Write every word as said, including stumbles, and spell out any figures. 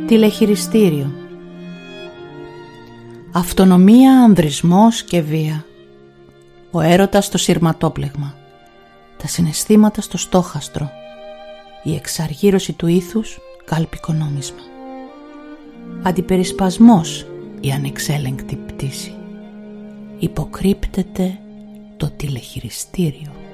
Τηλεχειριστήριο. Αυτονομία, ανδρισμός και βία. Ο έρωτας στο σειρματόπλεγμα. Τα συναισθήματα στο στόχαστρο. Η εξαργύρωση του ήθους κάλπικο νόμισμα. Αντιπερισπασμός, η ανεξέλεγκτη πτήση. Υποκρύπτεται το τηλεχειριστήριο.